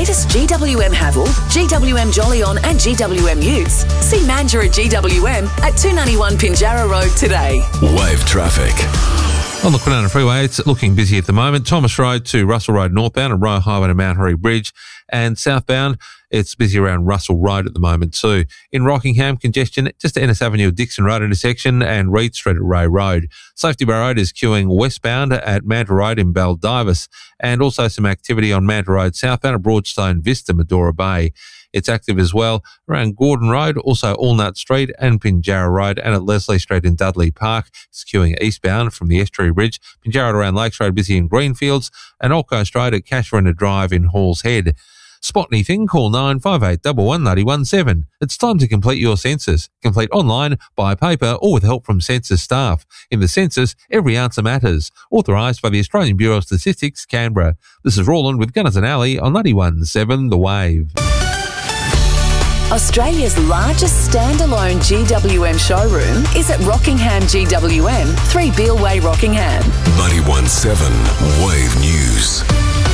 latest GWM Haval, GWM Jolyon and GWM Utes, see Mandurah GWM at 291 Pinjarra Road today. Wave traffic. On the Kwinana Freeway, it's looking busy at the moment. Thomas Road to Russell Road northbound and Royal Highway to Mount Harry Bridge. And southbound, it's busy around Russell Road at the moment too. In Rockingham, congestion just at Ennis Avenue at Dixon Road intersection and Reed Street at Ray Road. Safety Bar Road is queuing westbound at Manta Road in Baldivis, and also some activity on Manta Road southbound at Broadstone Vista, Medora Bay. It's active as well around Gordon Road, also Allnut Street and Pinjarra Road, and at Leslie Street in Dudley Park. It's queuing eastbound from the Estuary Bridge. Pinjarra around Lakes Road busy in Greenfields, and Old Coast Road at Cashrinda Drive in Halls Head. Spot anything, call 958 11 It's time to complete your census. Complete online, by paper or with help from census staff. In the census, every answer matters. Authorised by the Australian Bureau of Statistics, Canberra. This is Roland with Gunners and Alley on 91.7 The Wave. Australia's largest standalone GWM showroom is at Rockingham GWM, 3 Beale Way, Rockingham. 91.7 Wave News.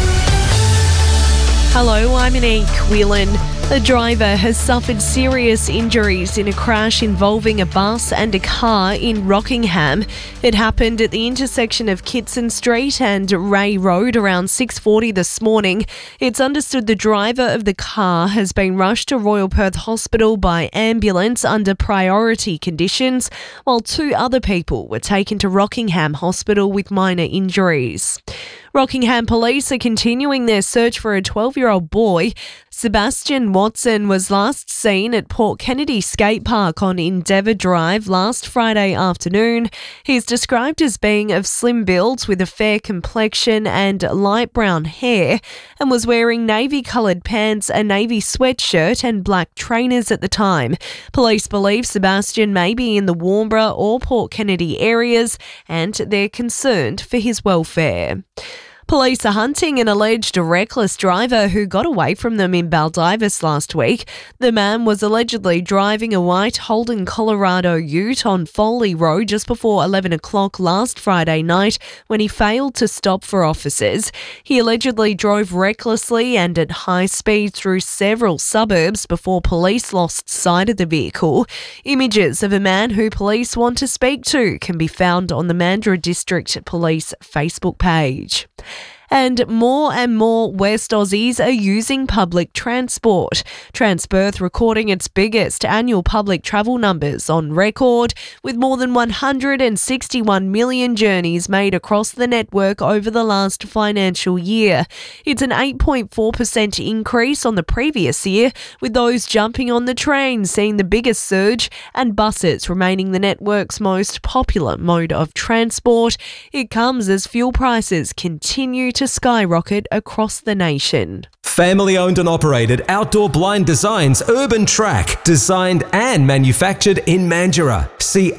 Hello, I'm Anique Whelan. A driver has suffered serious injuries in a crash involving a bus and a car in Rockingham. It happened at the intersection of Kitson Street and Ray Road around 6:40 this morning. It's understood the driver of the car has been rushed to Royal Perth Hospital by ambulance under priority conditions, while 2 other people were taken to Rockingham Hospital with minor injuries. Rockingham police are continuing their search for a 12-year-old boy. Sebastian Watson was last seen at Port Kennedy Skate Park on Endeavour Drive last Friday afternoon. He's described as being of slim build with a fair complexion and light brown hair, and was wearing navy-coloured pants, a navy sweatshirt and black trainers at the time. Police believe Sebastian may be in the Warnbro or Port Kennedy areas, and they're concerned for his welfare. Police are hunting an alleged reckless driver who got away from them in Baldivis last week. The man was allegedly driving a white Holden Colorado ute on Foley Road just before 11 o'clock last Friday night when he failed to stop for officers. He allegedly drove recklessly and at high speed through several suburbs before police lost sight of the vehicle. Images of a man who police want to speak to can be found on the Mandurah District Police Facebook page. And more West Aussies are using public transport. Transperth recording its biggest annual public travel numbers on record, with more than 161 million journeys made across the network over the last financial year. It's an 8.4% increase on the previous year, with those jumping on the train seeing the biggest surge and buses remaining the network's most popular mode of transport. It comes as fuel prices continue to skyrocket across the nation. Family owned and operated Outdoor Blind Designs Urban Track, designed and manufactured in Mandurah. See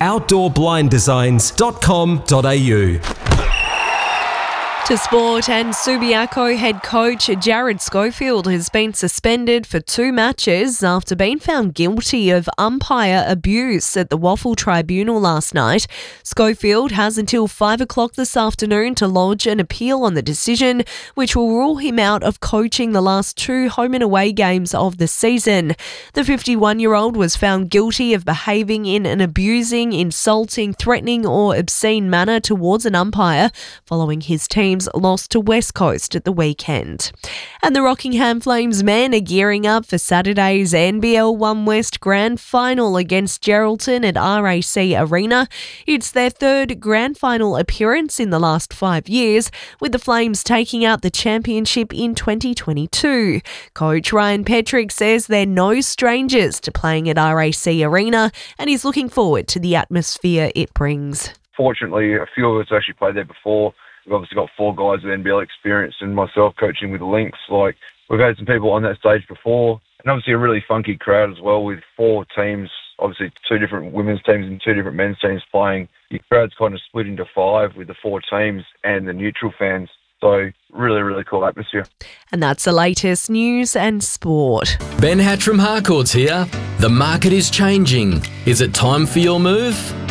outdoorblinddesigns.com.au. To sport, and Subiaco head coach Jared Schofield has been suspended for 2 matches after being found guilty of umpire abuse at the Waffle Tribunal last night. Schofield has until 5 o'clock this afternoon to lodge an appeal on the decision, which will rule him out of coaching the last 2 home and away games of the season. The 51-year-old was found guilty of behaving in an abusing, insulting, threatening or obscene manner towards an umpire following his team's loss to West Coast at the weekend. And the Rockingham Flames men are gearing up for Saturday's NBL One West Grand Final against Geraldton at RAC Arena. It's their 3rd Grand Final appearance in the last 5 years, with the Flames taking out the championship in 2022. Coach Ryan Petrick says they're no strangers to playing at RAC Arena, and he's looking forward to the atmosphere it brings. Fortunately, a few of us actually played there before. We've obviously got 4 guys with NBL experience and myself coaching with the Lynx. Like, we've had some people on that stage before, and obviously a really funky crowd as well with 4 teams, obviously 2 different women's teams and 2 different men's teams playing. The crowd's kind of split into 5 with the 4 teams and the neutral fans. So really, really cool atmosphere. And that's the latest news and sport. Ben Hatcham Harcourt's here. The market is changing. Is it time for your move?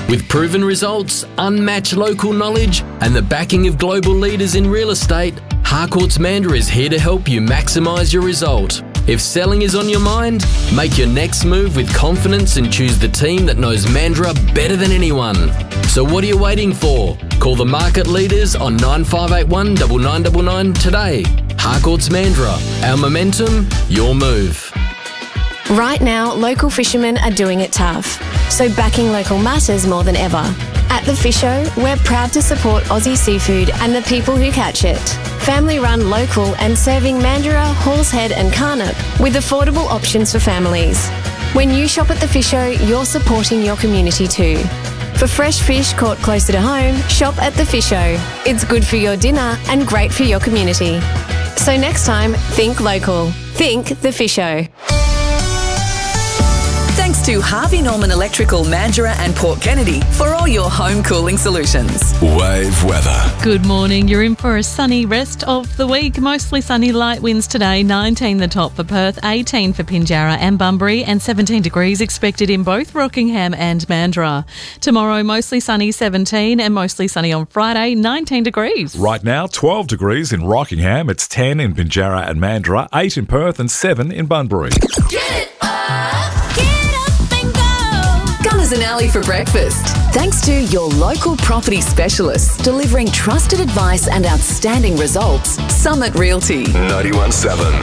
With proven results, unmatched local knowledge, and the backing of global leaders in real estate, Harcourts Mandurah is here to help you maximise your result. If selling is on your mind, make your next move with confidence and choose the team that knows Mandurah better than anyone. So what are you waiting for? Call the market leaders on 9581 9999 today. Harcourts Mandurah, our momentum, your move. Right now, local fishermen are doing it tough, so backing local matters more than ever. At The Fish Show, we're proud to support Aussie seafood and the people who catch it. Family run, local and serving Mandurah, Halls Head and Carnup with affordable options for families. When you shop at The Fish Show, you're supporting your community too. For fresh fish caught closer to home, shop at The Fish Show. It's good for your dinner and great for your community. So next time, think local. Think The Fish Show. Thanks to Harvey Norman Electrical, Mandurah and Port Kennedy for all your home cooling solutions. Wave weather. Good morning. You're in for a sunny rest of the week. Mostly sunny, light winds today. 19 the top for Perth, 18 for Pinjarra and Bunbury, and 17 degrees expected in both Rockingham and Mandurah. Tomorrow, mostly sunny, 17, and mostly sunny on Friday, 19 degrees. Right now, 12 degrees in Rockingham. It's 10 in Pinjarra and Mandurah, 8 in Perth and 7 in Bunbury. Get up! Get up and go! Gunners and Alley for breakfast. Thanks to your local property specialists delivering trusted advice and outstanding results. Summit Realty. 91.7.